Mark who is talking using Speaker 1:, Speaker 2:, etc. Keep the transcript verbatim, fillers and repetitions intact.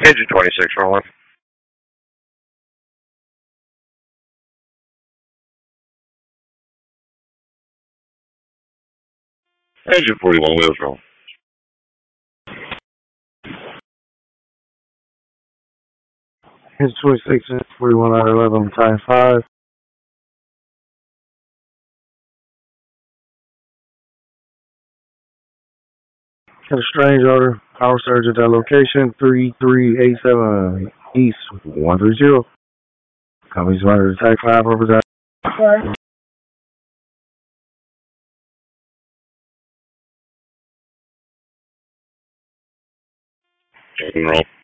Speaker 1: Engine twenty-six, rolling. Engine forty-one, wheels roll.
Speaker 2: Engine twenty-six, forty-one, I eleven, time five. Got a strange order. Power surge at that location, three three eight seven East one three zero. Company's under attack five over that.
Speaker 1: Engine roll.